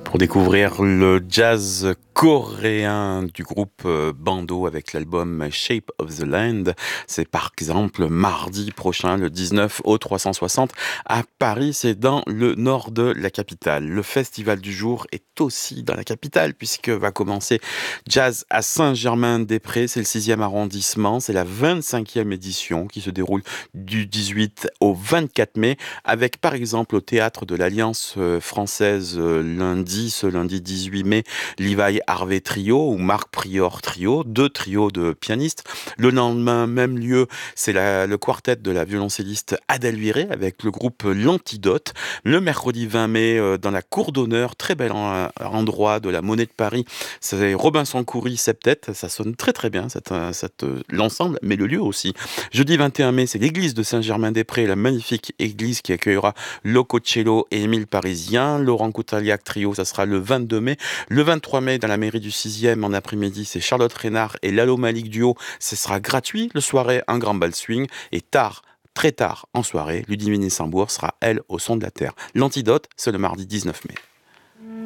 Pour découvrir le jazz coréen du groupe Bando avec l'album Shape of the Land, c'est par exemple mardi prochain, le 19 au 360 à Paris, c'est dans le nord de la capitale. Le festival du jour est aussi dans la capitale puisque va commencer Jazz à Saint-Germain-des-Prés, c'est le 6e arrondissement, c'est la 25e édition qui se déroule du 18 au 24 mai avec par exemple au théâtre de l'Alliance française ce lundi 18 mai, Levi Harvey Trio ou Marc Prior Trio, deux trios de pianistes. Le lendemain, même lieu, c'est le quartet de la violoncelliste Adèle Viré avec le groupe L'Antidote. Le mercredi 20 mai, dans la cour d'honneur, très bel endroit de la Monnaie de Paris, c'est Robinson Coury Septet. Ça sonne très très bien, l'ensemble, mais le lieu aussi. Jeudi 21 mai, c'est l'église de Saint-Germain-des-Prés, la magnifique église qui accueillera Loco Cello et Émile Parisien. Laurent Coutaliac Trio, ça sera le 22 mai. Le 23 mai, dans la mairie du 6e, en après-midi, c'est Charlotte Reynard et Lalo Malik Duo. Ce sera gratuit. Le soirée, un grand bal swing. Et tard, très tard en soirée, Ludivine Sambour sera, elle, au son de la terre. L'Antidote, c'est le mardi 19 mai.